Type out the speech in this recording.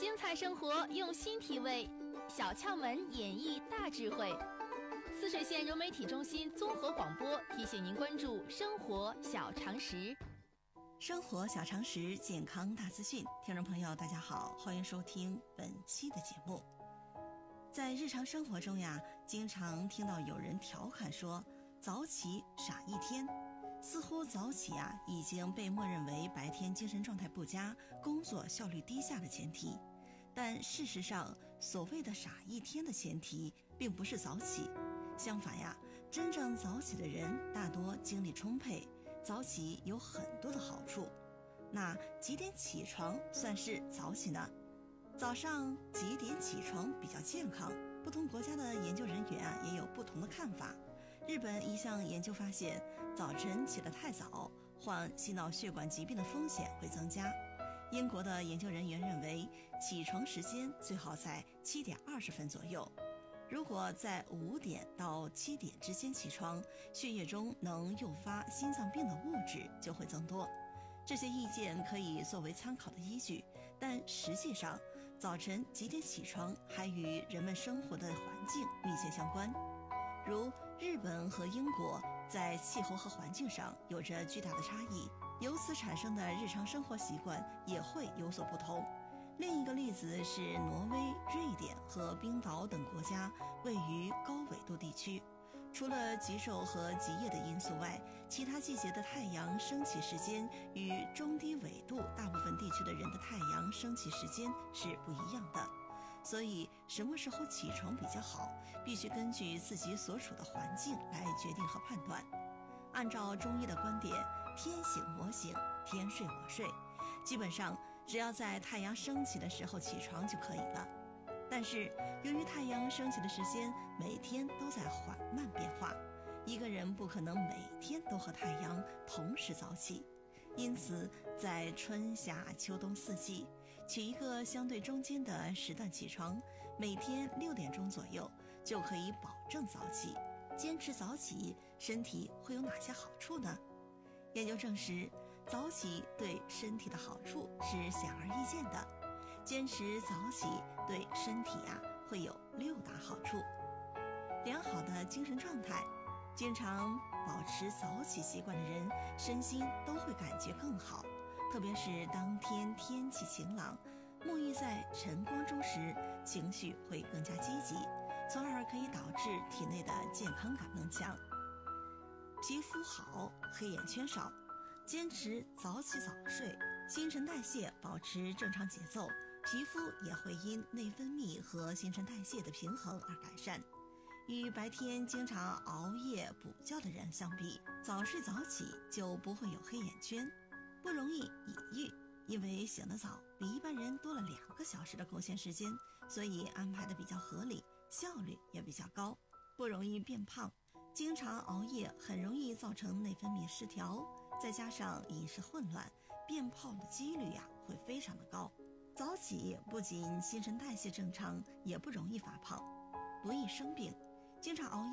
精彩生活用心体味，小窍门演绎大智慧。泗水县融媒体中心综合广播提醒您关注生活小常识。 生活小常识，健康大资讯。听众朋友大家好，欢迎收听本期的节目。在日常生活中呀，经常听到有人调侃说早起傻一天，似乎早起已经被默认为白天精神状态不佳、工作效率低下的前提。但事实上，所谓的傻一天的前提并不是早起，相反呀，真正早起的人大多精力充沛，早起有很多的好处。那几点起床算是早起呢？早上几点起床比较健康？不同国家的研究人员也有不同的看法。日本一项研究发现，早晨起得太早，患心脑血管疾病的风险会增加。英国的研究人员认为，起床时间最好在7点20分左右。如果在5点到7点之间起床，血液中能诱发心脏病的物质就会增多。这些意见可以作为参考的依据，但实际上，早晨几点起床还与人们生活的环境密切相关。如日本和英国在气候和环境上有着巨大的差异，由此产生的日常生活习惯也会有所不同。另一个例子是挪威、瑞典和冰岛等国家位于高纬度地区，除了极昼和极夜的因素外，其他季节的太阳升起时间与中低纬度大部分地区的人的太阳升起时间是不一样的。所以什么时候起床比较好，必须根据自己所处的环境来决定和判断。按照中医的观点，天醒我醒，天睡我睡，基本上只要在太阳升起的时候起床就可以了。但是由于太阳升起的时间每天都在缓慢变化，一个人不可能每天都和太阳同时早起，因此在春夏秋冬四季取一个相对中间的时段起床，每天6点钟左右就可以保证早起。坚持早起，身体会有哪些好处呢？研究证实，早起对身体的好处是显而易见的。坚持早起对身体会有6大好处。良好的精神状态，经常保持早起习惯的人，身心都会感觉更好，特别是当天天气晴朗，沐浴在晨光中时，情绪会更加积极，从而可以导致体内的健康感更强。皮肤好，黑眼圈少。坚持早起早睡，新陈代谢保持正常节奏，皮肤也会因内分泌和新陈代谢的平衡而改善。与白天经常熬夜补觉的人相比，早睡早起就不会有黑眼圈，不容易抑郁，因为醒得早比一般人多了2个小时的空闲时间，所以安排的比较合理，效率也比较高，不容易变胖。经常熬夜很容易造成内分泌失调，再加上饮食混乱，变胖的几率会非常的高。早起不仅新陈代谢正常，也不容易发胖，不易生病。经常熬夜